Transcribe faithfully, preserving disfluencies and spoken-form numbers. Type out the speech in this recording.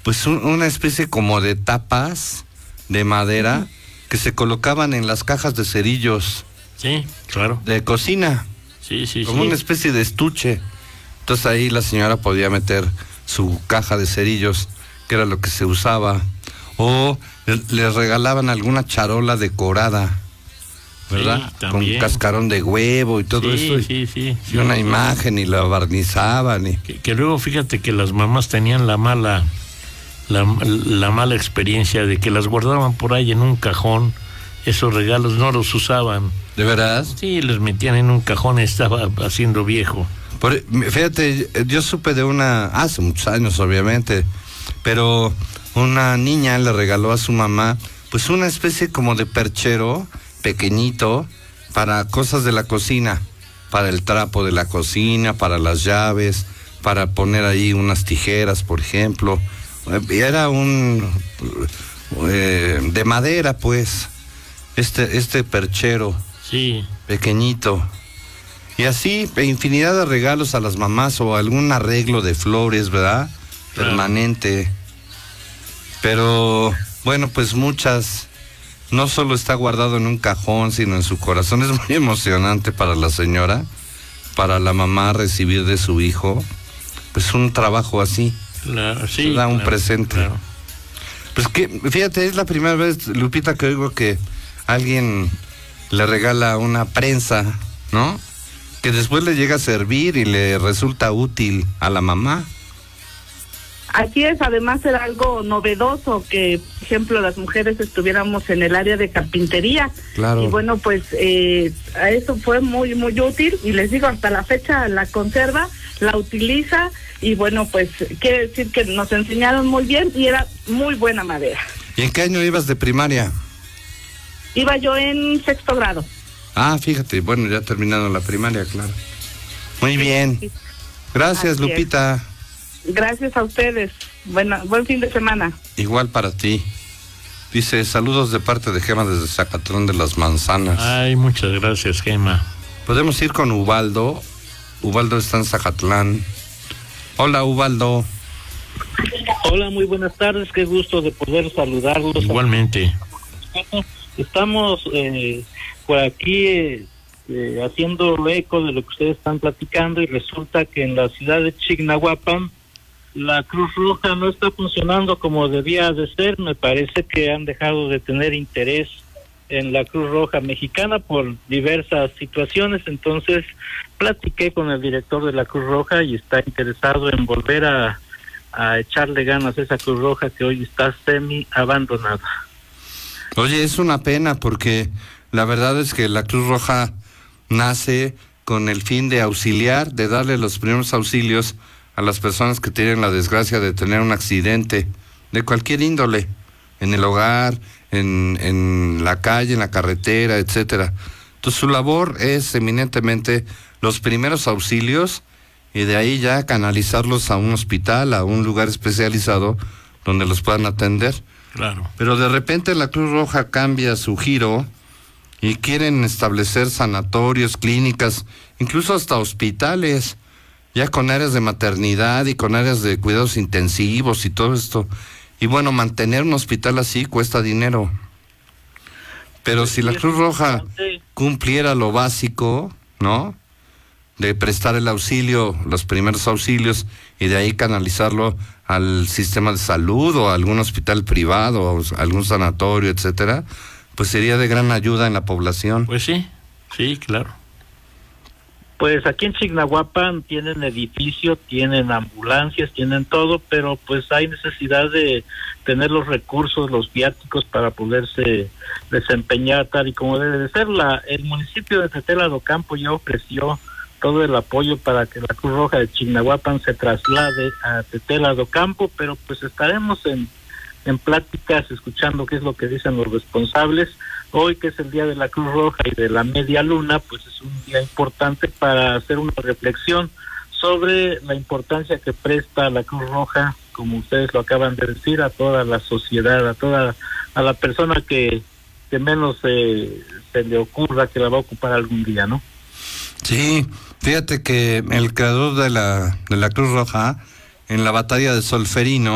pues un, una especie como de tapas de madera uh-huh. que se colocaban en las cajas de cerillos. Sí, claro. De cocina. Sí, sí, como sí. una especie de estuche. Entonces ahí la señora podía meter su caja de cerillos, que era lo que se usaba. O les regalaban alguna charola decorada, ¿verdad? Sí, con cascarón de huevo y todo sí, eso. Y, sí, sí, y sí, una sí. imagen y la barnizaban. Y... Que, que luego fíjate que las mamás tenían la mala, la, la mala experiencia de que las guardaban por ahí en un cajón. Esos regalos no los usaban. ¿De verdad? Sí, los metían en un cajón y estaba haciendo viejo. Por, fíjate, yo supe de una, hace muchos años obviamente, pero una niña le regaló a su mamá pues una especie como de perchero pequeñito para cosas de la cocina, para el trapo de la cocina, para las llaves, para poner ahí unas tijeras, por ejemplo. Era un eh, de madera, pues, este este perchero. Sí. Pequeñito. Y así, infinidad de regalos a las mamás o algún arreglo de flores, ¿verdad? Claro. Permanente. Pero, bueno, pues muchas, no solo está guardado en un cajón, sino en su corazón. Es muy emocionante para la señora, para la mamá recibir de su hijo, pues un trabajo así. Claro, sí. Da un claro, presente. Claro. Pues que, fíjate, es la primera vez, Lupita, que oigo que alguien le regala una prensa, ¿no? Que después le llega a servir y le resulta útil a la mamá. Así es, además era algo novedoso que, por ejemplo, las mujeres estuviéramos en el área de carpintería. Claro. Y bueno, pues eh, a eso fue muy, muy útil y les digo, hasta la fecha la conserva, la utiliza y bueno, pues quiere decir que nos enseñaron muy bien y era muy buena madera. ¿Y en qué año ibas de primaria? Iba yo en sexto grado. Ah, fíjate, bueno, ya terminando la primaria, claro. Muy bien. Gracias, Así Lupita. Es. Gracias a ustedes. Buena, buen fin de semana. Igual para ti. Dice, saludos de parte de Gema desde Zacatlán de las Manzanas. Ay, muchas gracias, Gema. Podemos ir con Ubaldo. Ubaldo está en Zacatlán. Hola, Ubaldo. Hola, muy buenas tardes. Qué gusto de poder saludarlos. Igualmente. Estamos eh, por aquí eh, eh, haciendo eco de lo que ustedes están platicando y resulta que en la ciudad de Chignahuapan la Cruz Roja no está funcionando como debía de ser. Me parece que han dejado de tener interés en la Cruz Roja mexicana por diversas situaciones. Entonces platiqué con el director de la Cruz Roja y está interesado en volver a, a echarle ganas a esa Cruz Roja que hoy está semi abandonada. Oye, es una pena porque la verdad es que la Cruz Roja nace con el fin de auxiliar, de darle los primeros auxilios a las personas que tienen la desgracia de tener un accidente de cualquier índole, en el hogar, en, en la calle, en la carretera, etcétera. Entonces su labor es eminentemente los primeros auxilios y de ahí ya canalizarlos a un hospital, a un lugar especializado donde los puedan atender. Claro. Pero de repente la Cruz Roja cambia su giro y quieren establecer sanatorios, clínicas, incluso hasta hospitales, ya con áreas de maternidad y con áreas de cuidados intensivos y todo esto. Y bueno, mantener un hospital así cuesta dinero. Pero si la Cruz Roja cumpliera lo básico, ¿no? De prestar el auxilio, los primeros auxilios, y de ahí canalizarlo al sistema de salud o a algún hospital privado o algún sanatorio, etcétera, pues sería de gran ayuda en la población. Pues sí, sí, claro. Pues aquí en Chignahuapan tienen edificio, tienen ambulancias, tienen todo, pero pues hay necesidad de tener los recursos, los viáticos para poderse desempeñar tal y como debe de ser. La, el municipio de Tetela do Campo ya ofreció todo el apoyo para que la Cruz Roja de Chignahuapan se traslade a Tetela do Campo, pero pues estaremos en, en pláticas, escuchando qué es lo que dicen los responsables. Hoy, que es el Día de la Cruz Roja y de la Media Luna, pues es un día importante para hacer una reflexión sobre la importancia que presta la Cruz Roja, como ustedes lo acaban de decir, a toda la sociedad, a toda a la persona que, que menos eh, se le ocurra que la va a ocupar algún día, ¿no? Sí, fíjate que el creador de la, de la Cruz Roja, en la batalla de Solferino,